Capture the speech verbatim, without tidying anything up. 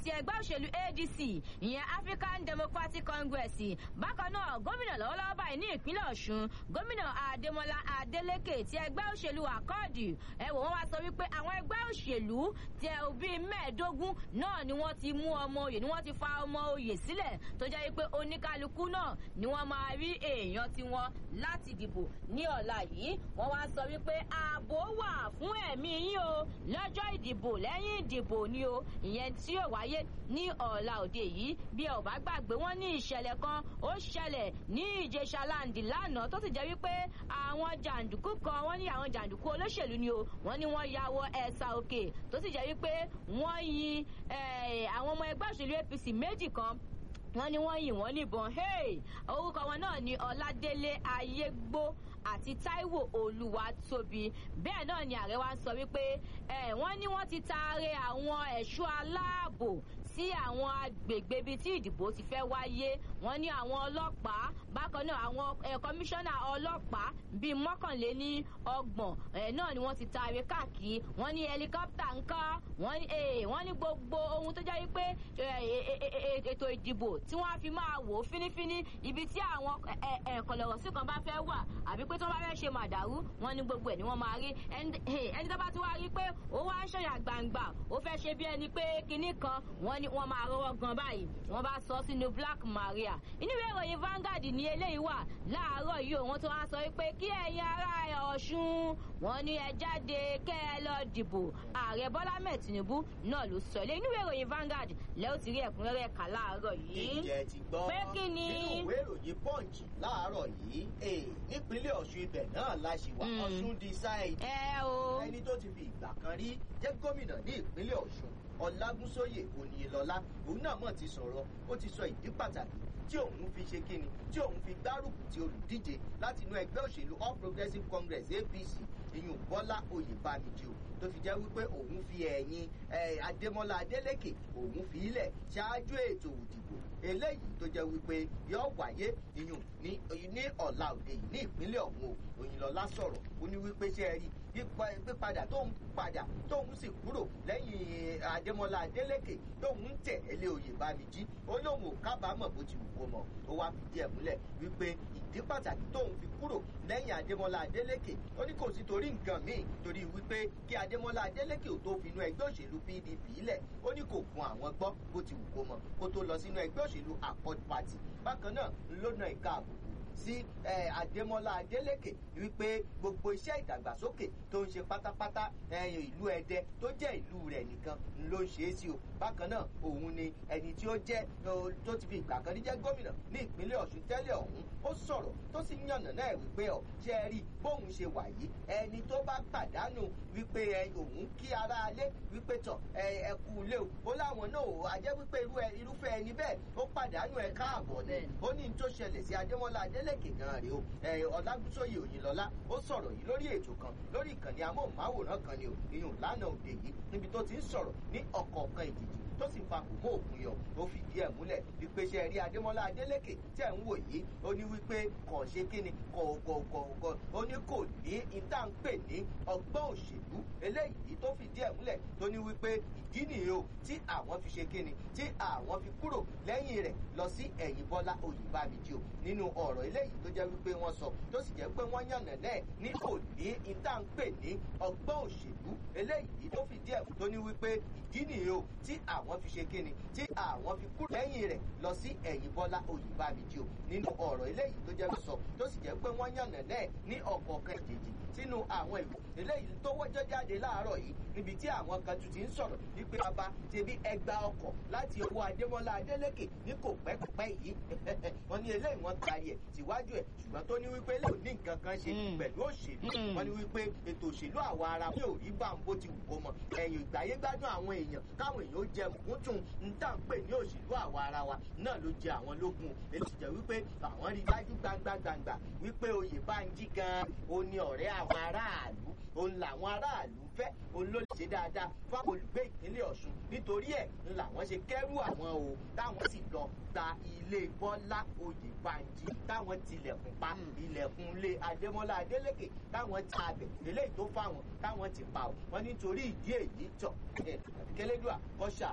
ti ẹgbẹ́ òṣèlú A D C ìyẹn African Democratic Congress. Bákan náà gómìnà lọ́wọ́lọ́wọ́ báyìí ní ìpínlẹ̀ Ọ̀ṣun gómìnà Adémọ́lá Adélékè ti ẹgbẹ́ òṣèlú Àkọ́ọ̀dì ẹ wò wọ́n wá sọ wípé àwọn ẹgbẹ́ òṣèlú tẹ òbí mẹ́ẹ̀ẹ́dógún náà ni wọ́n ti mú ọmọ oyè ni wọ́n ti fa ọmọ oyè sílẹ̀ tó jẹ́ wípé oníkálukú náà ni wọ́n máa rí èèyàn tiwọn láti dìbò ní ọ̀la yìí wọ́n wá sọ wípé ààbò wà fún ẹ̀mí yín o lọ́jọ́ ìdìbò lẹ́yìn ìdìbò ni o ìyẹn tí yóò wáyé ní ọ̀la òde yìí bí ẹ ò bá gbàgbé wọ́n ní ìṣẹ̀lẹ̀ kan ó ṣẹlẹ̀ ní Ìjẹ̀ṣà Láǹdì lánàá tó sì jẹ́ wípé àwọn jàǹdùkú kan wọ́n ní àwọn jàǹdùkú olóṣèlú ni o wọ́n ní wọ́n ya wọ Ẹ̀sà Òkè tó sì jẹ́ wípé wọ́n yin àwọn ọmọ ẹgbẹ́ òṣèlú A P C méjì kan wọ́n ní wọ́n yìn wọ́n níbọn orúkọ wọn náà ni Ọládélé Ayégbó àti Táíwò Olúwatóbi bẹ́ẹ̀ náà ni ààrẹ wa ń sọ wípé wọ́n ní wọ́n ti taare àwọn ẹ̀ṣọ́ aláàbò sí àwọn agbègbè ibi tí ìdìbò ti fẹ́ wáyé wọ́n ní àwọn ọlọ́pàá bákan náà àwọn kọmíṣánná ọlọ́pàá bíi mọ́kànléní ọgbọ̀n náà ni wọ́n ti taare káàkiri wọ́n ní hẹlikọ́pítà ńkọ́ wọ́n ní gbogbo ohun tó jẹ́ wípé ètò ìdìbò tí wọ́n á fi máa wò fínífíní ibi tí àwọn kọ̀lọ̀rọ̀sí kan bá fẹ́ wà àbí pé tí wọ́n bá fẹ́ ṣe màdàrú wọ́n ní gbogbo ẹ̀ ni wọ́n máa rí ẹni tó bá ti wá rí pé ó wá ń ṣọ̀yà gbangba ó fẹ́ ṣe bí ẹni pé kinní kan wọ́n ní wọ́n máa rọwọ́ gan báyìí wọ́n bá sọ sínú Black Maria inú ìwé ìròyìn Vanguard ní eléyìí wà láàárọ̀ yìí òun tó wá sọ pé kí ẹ̀yin ará Ọ̀ṣun wọ́n ní ẹ jáde kẹ́ ẹ lọ dìbò ààrẹ Bọ́lá Ahmed Tinubu náà ló sọ ilé inú ìwé ìròyìn Vanguard lẹ́yìn tí rí ẹ̀kúnrẹ́rẹ́ ẹ̀ka láàárọ̀ yìí ìjẹ́ ti gbọ́ pé kí ni nínú ìwé ìròyìn Punch láàárọ̀ yìí nípínlẹ̀ Ọ̀ṣun ibẹ̀ náà la ṣì wà Ọ̀ṣun decide ẹni tó ti fi ìgbà kan rí jẹ́ gómìnà ní ìpínlẹ̀ Ọ̀ṣun Ọlágúnsóyè Oyinlọ́lá òun náà mọ̀ ti sọ̀rọ̀ ó ti sọ ìdí pàtàkì tí òun fi ṣe kíni tí òun fi gbárùkù ti olùdíje láti inú ẹgbẹ́ òṣèlú All Progressives Congress A P C ìyún Bọ́lá Oyèbámíjí o tó fi jẹ́ wípé òun fi ẹ̀yìn Adémọ́lá Adélékè òun fi ilẹ̀ ṣáájú ètò òdìbò eléyìí tó jẹ́ wípé yóò wáyé ìyún ní ọ̀la òde yìí ní ìpínlẹ̀ ọ̀hún o Oyinlọ́lá sọ̀rọ̀ ó ní wípé ṣé ẹ rí pípadà tóun padà tóun sì kúrò lẹ́yìn Adémọ́lá Adélékè tóun ń tẹ̀lé Oyèbámíjí ó lóun ò kábàámọ̀ bó ti wù kó mọ̀ ó wá fìdí ẹ̀ múlẹ̀ wípé ìdí pàtàkì tóun fi kúrò lẹ́yìn Adémọ́lá Adélékè ó ní kò sí torí nǹkan míì torí wípé kí Adémọ́lá Adélékè ò tó finú ẹgbẹ́ òṣèlú P D P lẹ̀ ó ní kò fún àwọn gbọ́ bó ti wù kó mọ̀ kó tó lọ sínú ẹgbẹ́ òṣèlú Accord Party bákan náà ló na ìka àbùkù sí Adémọ́lá Adélékè wípé gbogbo iṣẹ́ ìdàgbàsókè tó ń ṣe pátápátá ìlú Ẹdẹ tó jẹ́ ìlú rẹ̀ nìkan ló ń ṣe é sí o bákan náà òun ni ẹni tí ó jẹ́ tó ti fi ìgbà kan rí jẹ́ gómìnà ní ìpínlẹ̀ Ọ̀ṣun tẹ́lẹ̀ ọ̀hún ó sọ̀rọ̀ tó sì yànnà náà wípé ọ̀ ṣe é rí bóun ṣe wà yìí ẹni tó bá pàdánù wípé òun kí aráalé wípé tọ̀ ẹ kú ilé o ó láwọn náà ò ajẹ́ wípé irúfẹ́ ẹni bẹ́ẹ̀ ó pàdánù ẹ káàbọ̀ ni ó ní tó ṣẹlẹ̀ sí Adémọ́lá Adélékè gan rèé o Ọlágúnsóyè Oyinlọ́lá ó sọ̀rọ̀ yìí lórí ètò kan lórí ìkànnì amóhùnmáwòrán kan ni o ìyún lánàá òde yìí níbi tó ti ń sọ̀rọ̀ ní ọ̀kọ̀ọ̀kan ìdìjì tó sì fa kò mọ́ òkun yọ ó fi díẹ̀ múlẹ̀ wípé ṣe rí Adémọ́lá Adélékè tí ẹ̀ ń wò yìí ó ní wípé kò ṣe kíni kò kò kò kò ó ní kò ní ìtànpè ní ọgbọ́n òṣèlú eléyìí tó fi díẹ̀ múlẹ̀ tó ní wípé ìdí nìyí o tí àwọn fi ṣe kíni tí àwọn fi kúrò lẹ́yìn rẹ̀ lọ sí ẹ̀yìn Bọ́lá Oyèbámíjí o nínú ọ̀rọ̀ eléyìí tó jẹ́ wípé wọ́n sọ tó sì jẹ́ pé wọ́n yànnà náà ní kò ní ìtànpè ní ọgbọ́n òṣèlú eléyìí tó fi díẹ̀ tó ní wípé ìdí nìyí o tí àwọn fi ṣe kíni tí àwọn fi kúrò lẹ́yìn rẹ̀ lọ sí ẹ̀yìn Bọ́lá Oyèbámíjí o nínú ọ̀rọ̀ eléyìí tó jẹ́ sọ tó sì jẹ́ pé wọ́n yànnà náà ní ọ̀kọ̀ọ̀kan ìdèjì sínú àwọn ìwé eléyìí tó wọ́jọ́ jáde láàárọ̀ yìí níbi tí àwọn kan tún ti ń sọ̀rọ̀ wípé bàbá ṣe bí ẹgbà ọkọ̀ láti owó Adémọ́lá Adélékè ní kò pẹ́kọ̀pẹ́ yìí wọ́n ní eléyìí wọ́n taari ẹ̀ síwájú ẹ̀ ṣùgbọ́n tó ní wípé eléyìí ní nǹkan kan ṣe pẹ̀lú òṣèlú wọ́n ní wípé ètò òṣèlú àwa ara wọn yóò rí bá ń bó ti wù kó mọ ẹ̀yìn ìgbàyé gbádùn àwọn èèyàn káwọn èèyàn ó jẹ mùkúntùn ń tà ń pè ní òṣèlú àwa ara wa náà ló jẹ àwọn lógún èyí sì jẹ́ wípé àwọn rí dájú gbangba gbangba wípé Oyèbánjí gan ó ní ọ̀rẹ́ àwọn aráàlú òun làwọn aráàlú fẹ́ òun ló lè ṣe dáadáa fáwọn olùgbé ìpínlẹ̀ Ọ̀ṣun nítorí ẹ̀ ń làwọn ṣe kẹ́rù àwọn o táwọn sì lọ gba ilé Bọ́lá Oyèbánjí táwọn tilẹ̀kùn pa ilẹ̀kùn ilé Adémọ́lá Adélékè táwọn ti abẹ̀ eléyìí tó fáwọn táwọn ti pa ọ́ wọn nítorí ìdí èyí tọ̀ kẹlẹ́dùà kọ́ṣà